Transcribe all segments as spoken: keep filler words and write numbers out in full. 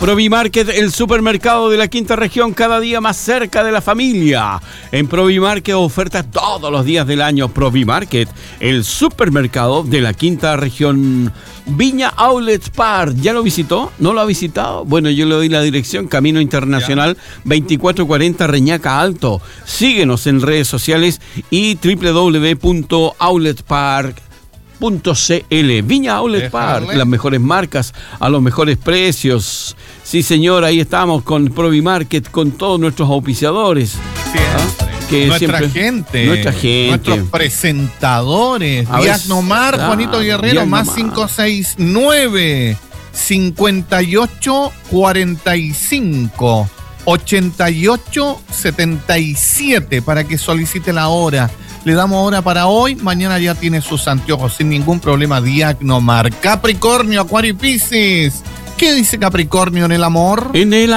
Provimarket, el supermercado de la quinta región, cada día más cerca de la familia. En Provimarket ofertas todos los días del año. Provimarket, el supermercado de la quinta región. Viña Outlet Park, ¿ya lo visitó? ¿No lo ha visitado? Bueno, yo le doy la dirección, Camino Internacional veinticuatro cuarenta Reñaca Alto. Síguenos en redes sociales y doble u doble u doble u punto outlet park punto c l. Viña Outlet Park, las mejores marcas a los mejores precios. Sí, señor, ahí estamos con Provimarket, con todos nuestros auspiciadores. ¿Ah? Que nuestra siempre, gente, nuestra gente, nuestros presentadores. Diagnomar, claro, Juanito Guerrero, Diagnomar. Más cinco seis nueve, cincuenta y ocho, cuarenta y cinco, ochenta y ocho, setenta y siete para que solicite la hora. Le damos hora para hoy, mañana ya tiene sus anteojos sin ningún problema. Diagnomar. Capricornio, Acuario y Piscis. ¿Qué dice Capricornio en el amor? En el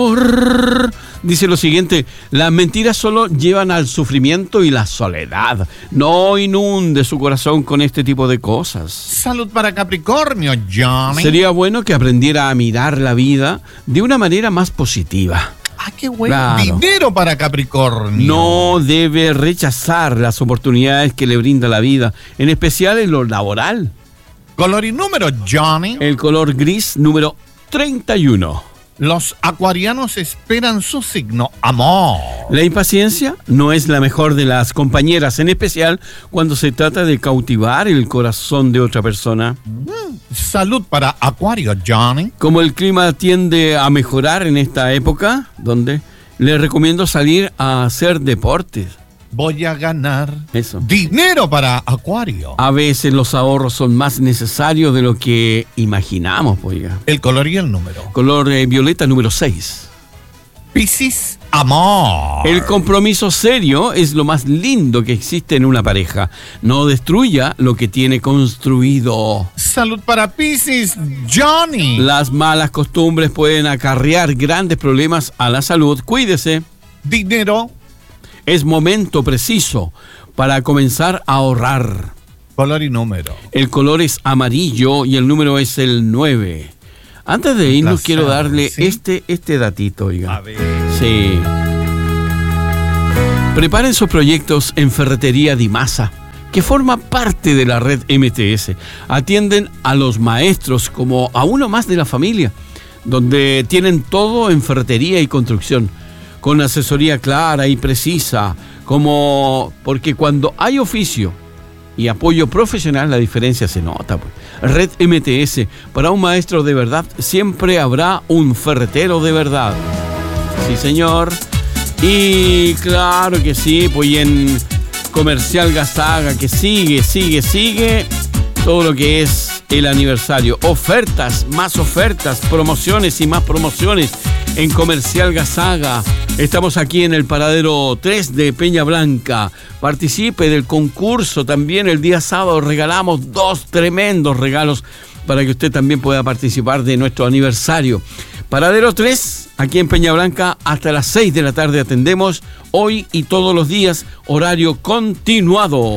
amor dice lo siguiente: las mentiras solo llevan al sufrimiento y la soledad. No inunde su corazón con este tipo de cosas. Salud para Capricornio, Johnny. Sería bueno que aprendiera a mirar la vida de una manera más positiva. Ah, qué bueno. Claro. Dinero para Capricornio. No debe rechazar las oportunidades que le brinda la vida, en especial en lo laboral. Color y número, Johnny. El color gris número treinta y uno. Los acuarianos esperan su signo, amor. La impaciencia no es la mejor de las compañeras, en especial cuando se trata de cautivar el corazón de otra persona. Mm, salud para Acuario, Johnny. Como el clima tiende a mejorar en esta época, donde les recomiendo salir a hacer deportes. Voy a ganar Eso. dinero para Acuario. A veces los ahorros son más necesarios de lo que imaginamos, oiga. El color y el número. Color eh, violeta número seis. Piscis, amor. El compromiso serio es lo más lindo que existe en una pareja. No destruya lo que tiene construido. Salud para Piscis, Johnny. Las malas costumbres pueden acarrear grandes problemas a la salud. Cuídese. Dinero. Es momento preciso para comenzar a ahorrar. Color y número. El color es amarillo y el número es el nueve. Antes de irnos, placer, quiero darle ¿sí? este, este datito, oiga. A ver. Sí. Preparen sus proyectos en Ferretería Di Massa, que forma parte de la red M T S. Atienden a los maestros como a uno más de la familia, donde tienen todo en ferretería y construcción, con asesoría clara y precisa, como porque cuando hay oficio y apoyo profesional, la diferencia se nota. Red M T S, para un maestro de verdad, siempre habrá un ferretero de verdad. Sí, señor. Y claro que sí, pues y en Comercial Gazaga, que sigue, sigue, sigue, todo lo que es el aniversario. Ofertas, más ofertas, promociones y más promociones en Comercial Gazaga. Estamos aquí en el paradero tres de Peña Blanca. Participe del concurso también. El día sábado regalamos dos tremendos regalos para que usted también pueda participar de nuestro aniversario. Paradero tres, aquí en Peña Blanca, hasta las seis de la tarde atendemos, hoy y todos los días, horario continuado.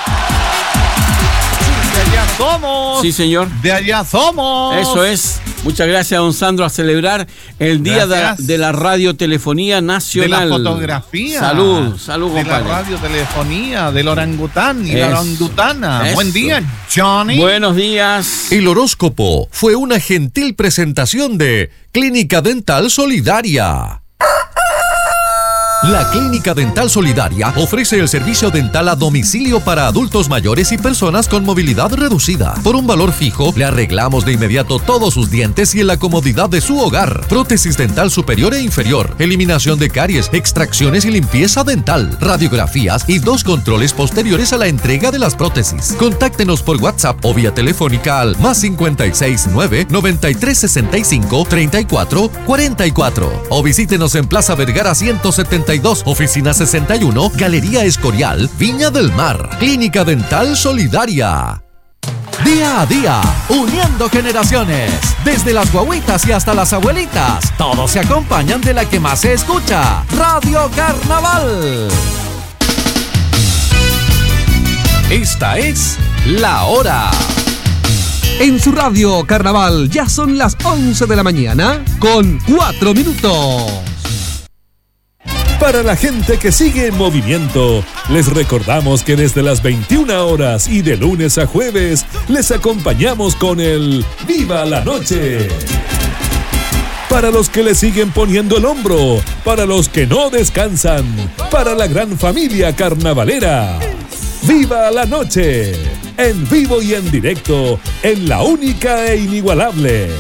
De allá somos. Sí, señor. De allá somos. Eso es. Muchas gracias, don Sandro, a celebrar el Día de, de la Radiotelefonía Nacional. De la fotografía. Salud, salud, de compadre. De la radiotelefonía, del orangután y Eso, la orangutana. eso. Buen día, Johnny. Buenos días. El horóscopo fue una gentil presentación de Clínica Dental Solidaria. La Clínica Dental Solidaria ofrece el servicio dental a domicilio para adultos mayores y personas con movilidad reducida. Por un valor fijo, le arreglamos de inmediato todos sus dientes y en la comodidad de su hogar. Prótesis dental superior e inferior, eliminación de caries, extracciones y limpieza dental, radiografías y dos controles posteriores a la entrega de las prótesis. Contáctenos por WhatsApp o vía telefónica al más cincuenta y seis nueve, noventa y tres sesenta y cinco, treinta y cuatro cuarenta y cuatro o visítenos en Plaza Vergara ciento setenta y dos, oficina sesenta y uno, Galería Escorial, Viña del Mar. Clínica Dental Solidaria. Día a día, uniendo generaciones. Desde las guaguitas y hasta las abuelitas, todos se acompañan de la que más se escucha, Radio Carnaval. Esta es La Hora. En su radio Carnaval ya son las once de la mañana con cuatro minutos. Para la gente que sigue en movimiento, les recordamos que desde las veintiuna horas y de lunes a jueves, les acompañamos con el ¡Viva la Noche! Para los que le siguen poniendo el hombro, para los que no descansan, para la gran familia carnavalera. ¡Viva la Noche! En vivo y en directo, en la única e inigualable